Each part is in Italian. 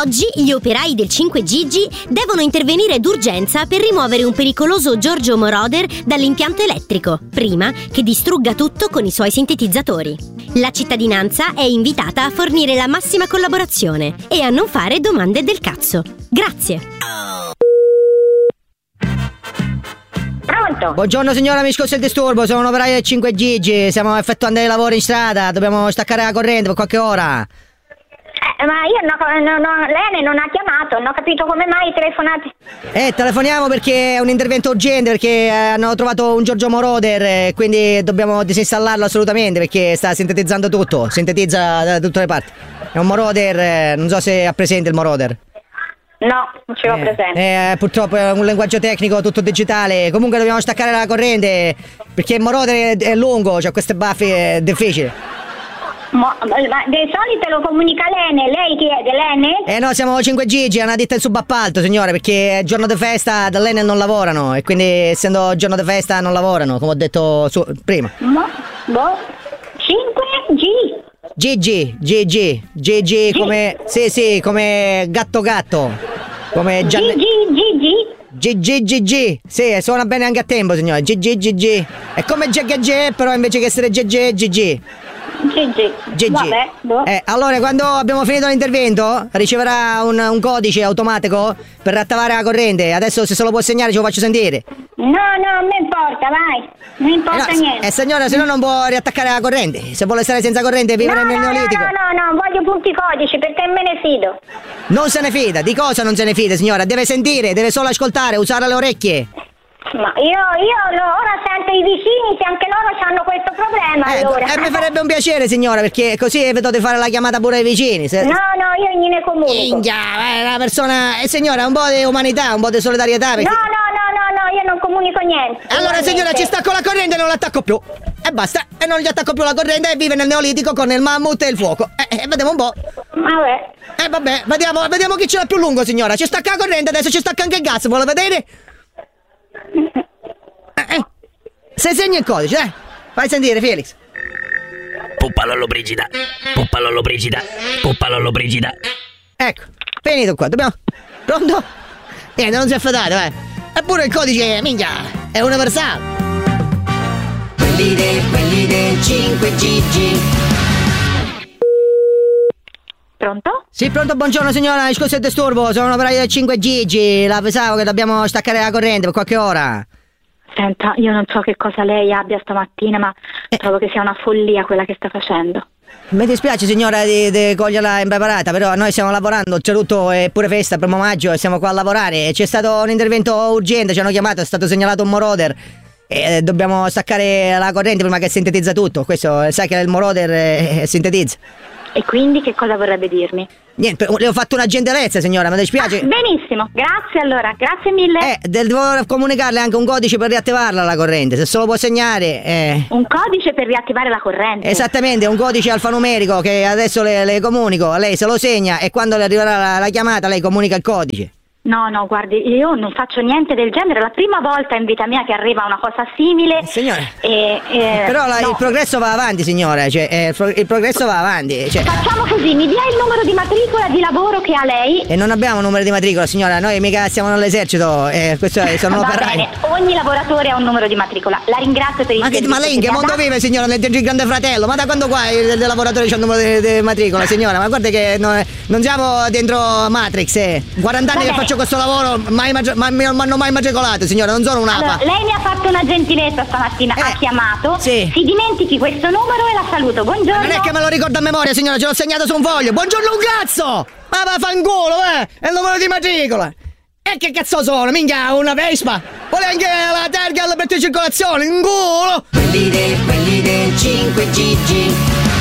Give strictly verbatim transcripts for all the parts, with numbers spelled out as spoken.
Oggi gli operai del cinque G G devono intervenire d'urgenza per rimuovere un pericoloso Giorgio Moroder dall'impianto elettrico, prima che distrugga tutto con i suoi sintetizzatori. La cittadinanza è invitata a fornire la massima collaborazione e a non fare domande del cazzo. Grazie. Pronto? Buongiorno signora, mi scusi il disturbo, sono un operaio del cinque G G, stiamo effettuando dei lavori in strada, dobbiamo staccare la corrente per qualche ora. Eh, ma io no, no, no, lei non ha chiamato, non ho capito come mai telefonate. Eh, telefoniamo perché è un intervento urgente, perché hanno trovato un Giorgio Moroder, eh, quindi dobbiamo disinstallarlo assolutamente perché sta sintetizzando tutto, sintetizza da tutte le parti. È un Moroder, eh, non so se ha presente il Moroder. No, non ce l'ho eh, presente. Eh, purtroppo è un linguaggio tecnico tutto digitale, comunque dobbiamo staccare la corrente perché il Moroder è, è lungo, cioè queste baffe è difficile. Ma, ma di solito lo comunica l'Ene, lei chi è? Dell'Ene? Eh no, siamo cinque G G, è una ditta in subappalto signore, perché è giorno di festa, dall'Enel non lavorano e quindi essendo giorno di festa non lavorano, come ho detto su, prima. Ma, boh, cinque G. G G, G G, G G come, sì sì, come gatto gatto, come Gian... G G G G. G G G G, sì, suona bene anche a tempo signore, G G G G, è come G G G però invece che essere G G G G. G G. G G. Vabbè, boh. Eh, allora quando abbiamo finito l'intervento riceverà un, un codice automatico per rattavare la corrente. Adesso se se lo può segnare ce lo faccio sentire. No, no, non mi importa, vai. Non importa eh no, niente. Eh signora, se no non può riattaccare la corrente. Se vuole stare senza corrente e vivere no, nel no, neolitico. No, no, no, voglio punti codici perché me ne fido. Non se ne fida, di cosa non se ne fida signora? Deve sentire, deve solo ascoltare, usare le orecchie. Ma io, io ora sento i vicini se anche loro hanno questo problema. Eh, allora. eh, mi farebbe un piacere signora, perché così evito di fare la chiamata pure ai vicini. Se... No, no, io gliene comunico. Minchia, è una persona. Eh, signora, un po' di umanità, un po' di solidarietà. Perché... No, no, no, no, no, io non comunico niente. Allora niente. signora, ci stacco la corrente e non l'attacco più. E basta, e non gli attacco più la corrente e vive nel neolitico con il mammut e il fuoco. E eh, eh, vediamo un po'. Vabbè. Eh vabbè, vediamo, vediamo chi ce l'ha più lungo signora. Ci stacca la corrente, adesso ci stacca anche il gas, vuole vedere? Eh, eh. Se segni il codice, dai. Fai sentire, Felix. Puppa Lollo Brigida. Puppa Lollo Brigida. Puppa Lollo Brigida. Ecco, finito qua, dobbiamo... Pronto? Niente, non si è fadato, eh. Eppure il codice, minchia, è universale. Quelli del, quelli del cinque G G. Pronto? Sì, pronto, buongiorno signora, scusi il disturbo, sono un operaio del cinque G G, la pensavo che dobbiamo staccare la corrente per qualche ora. Senta, io non so che cosa lei abbia stamattina, ma eh. trovo che sia una follia quella che sta facendo. Mi dispiace signora di, di coglierla impreparata, però noi stiamo lavorando, oltretutto è pure festa, primo maggio, e siamo qua a lavorare. C'è stato un intervento urgente, ci hanno chiamato, è stato segnalato un Moroder e dobbiamo staccare la corrente prima che sintetizza tutto. Questo, sa che il Moroder eh, sintetizza. E quindi che cosa vorrebbe dirmi? Niente, le ho fatto una gentilezza signora, mi dispiace. Ah, benissimo, grazie allora, grazie mille. Eh, devo comunicarle anche un codice per riattivarla la corrente, se solo può segnare. Eh. Un codice per riattivare la corrente? Esattamente, un codice alfanumerico che adesso le, le comunico, lei se lo segna e quando le arriverà la, la chiamata lei comunica il codice. No, no, guardi, io non faccio niente del genere, è la prima volta in vita mia che arriva una cosa simile. Signora, e, e, però la, no. il progresso va avanti signora, cioè, eh, il progresso va avanti. Cioè. Facciamo così, mi dia il numero di matricola di lavoro che ha lei. E non abbiamo numero di matricola signora, noi mica siamo nell'esercito, eh, questo è, sono Va operai. bene, ogni lavoratore ha un numero di matricola, la ringrazio per il Ma, che, ma lei in che mondo vive signora, nel del Grande Fratello? Ma da quando qua il, il lavoratore c'ha il numero di, di matricola signora? Ma guarda che non, non siamo dentro Matrix, eh. quaranta anni che faccio questo lavoro. Mai maggi- ma mi hanno mai matricolato signora, non sono un'apa. Allora, lei mi ha fatto una gentilezza stamattina, eh, ha chiamato, sì. Si dimentichi questo numero e la saluto, buongiorno. Ma non è che me lo ricordo a memoria signora, ce l'ho segnato su un foglio. Buongiorno un cazzo! Ma va fanculo, eh! È il numero di matricola. E che cazzo sono? Minchia, una Vespa? Vuole anche la targa per circolazione, in culo! Quelli del, quelli del cinque G G.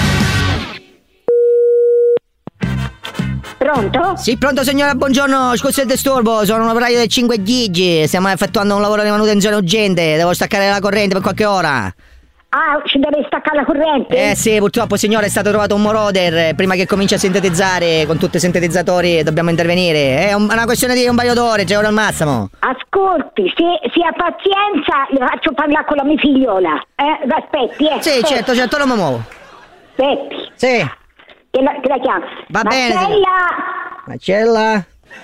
Pronto? Sì, pronto signora, buongiorno, scusi il disturbo, sono un operaio del cinque G G, stiamo effettuando un lavoro di manutenzione urgente, devo staccare la corrente per qualche ora. Ah, ci deve staccare la corrente? Eh sì, purtroppo signore è stato trovato un Moroder, prima che cominci a sintetizzare con tutti i sintetizzatori dobbiamo intervenire, è un, una questione di un paio d'ore, tre ore al massimo. Ascolti, se, se ha pazienza le faccio parlare con la mia figliola, eh? Aspetti, eh? Sì, aspetti. certo, certo, non mi muovo. Aspetti. Sì. Che la, che la chiamo? Va bene, Marcella! Marcella?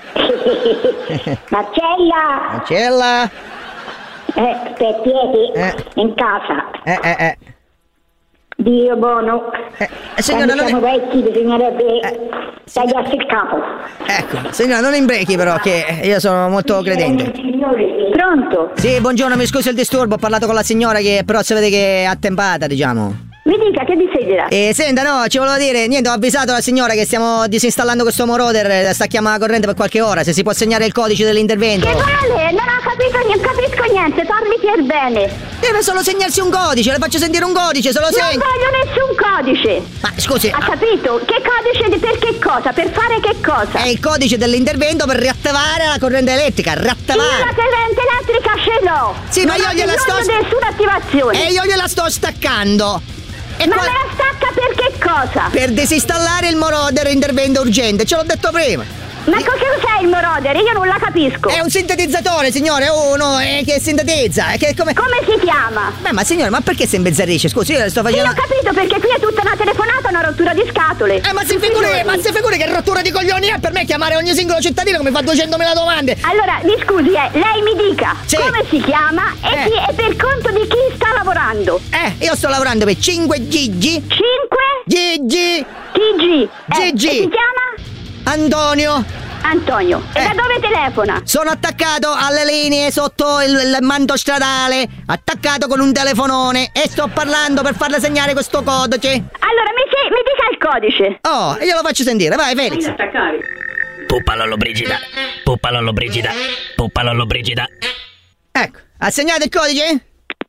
Marcella! Marcella? Eh, aspetti, Eh. in casa. Eh, eh, eh. Dio buono. Eh, signora, Quando non siamo è... vecchi bisognerebbe Eh, tagliarsi il capo. Ecco, signora, non imbrechi però, che io sono molto credente. Pronto? Sì, buongiorno, mi scusi il disturbo, ho parlato con la signora che però si vede che è attempata, diciamo. Mi dica, che desidera? E senta, no, ci volevo dire, niente, ho avvisato la signora che stiamo disinstallando questo moroder, sta chiamando la corrente per qualche ora, se si può segnare il codice dell'intervento. Che vale? Non ho capito, non capisco niente, parli per bene. Deve solo segnarsi un codice, le faccio sentire un codice, se lo Non segno. voglio nessun codice. Ma scusi, Ha ah, capito? Che codice di per che cosa? Per fare che cosa? è il codice dell'intervento per riattivare la corrente elettrica, Io riattivare. la corrente elettrica ce l'ho. Sì, ma non io ho gliela bisogno sto- di nessuna attivazione. E io gliela sto staccando. E Ma qua- me la stacca per che cosa? per disinstallare il moroder intervento urgente, ce l'ho detto prima. Ma cosa cos'è il moroder? Io non la capisco. È un sintetizzatore, signore, uno eh, che sintetizza, è che come... Come si chiama? Beh, ma signore, ma perché si imbezzarisce? Scusi, io le sto Io facendo... ho capito perché qui è tutta una telefonata, una rottura di scatole. Eh, ma si Tutti i figuri, giorni. ma si figuri che rottura di coglioni è per me chiamare ogni singolo cittadino che mi fa duecentomila domande. Allora, mi scusi, eh, lei mi dica Sì. come si chiama e, Eh. chi, e per conto di chi sta lavorando. Eh, io sto lavorando per cinque Gigi. cinque Gigi. T G. Eh, Gigi. e si chiama? Antonio. Antonio. E Eh. da dove telefona? Sono attaccato alle linee sotto il, il manto stradale, attaccato con un telefonone e sto parlando per farle segnare questo codice. Allora, mi, se- mi dica il codice. Oh, io lo faccio sentire, vai Felix. Puppa Lollobrigida, Puppa Lollobrigida, Puppa Lollobrigida. Ecco, ha segnato il codice?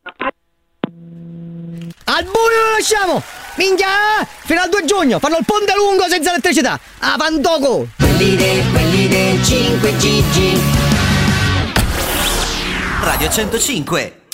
Al buio lo lasciamo! Minchia! Fino al due giugno, fanno il ponte lungo senza elettricità! A Pantoco! Quelli del, quelli del cinque Gigi! Radio centocinque.